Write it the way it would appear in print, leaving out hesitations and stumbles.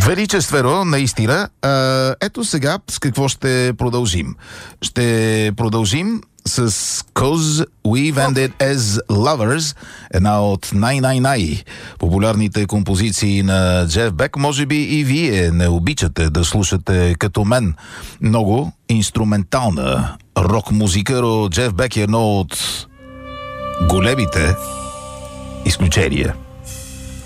Величественото, наистина. Ето сега с какво ще продължим. Ще продължим с Cause We've Ended As Lovers, една от най-популярните композиции на Джеф Бек. Може би и вие не обичате да слушате като мен много инструментална рок-музика, но Джеф Бек е едно от големите изключения.